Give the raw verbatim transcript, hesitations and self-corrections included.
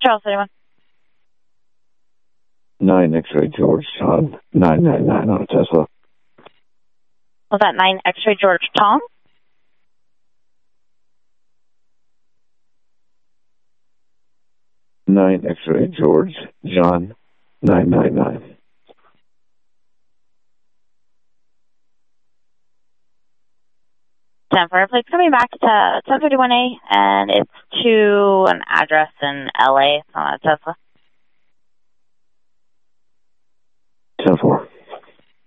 Charles thirty-one. nine X-ray George John nine nine nine on a Tesla. Was that nine X-ray George Tom? nine X-ray George John nine nine nine. ten four, please coming back to ten thirty-one A, and it's to an address in L A. It's on a Tesla. ten four.